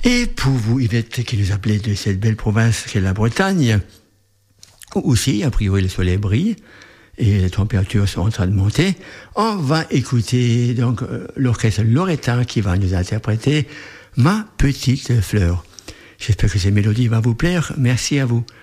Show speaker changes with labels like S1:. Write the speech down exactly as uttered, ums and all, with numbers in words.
S1: Et pour vous, Yvette, qui nous appelait de cette belle province qu'est la Bretagne, où aussi, a priori, le soleil brille et les températures sont en train de monter, on va écouter donc euh, l'orchestre Loretin qui va nous interpréter Ma petite fleur. J'espère que cette mélodie va vous plaire. Merci à vous.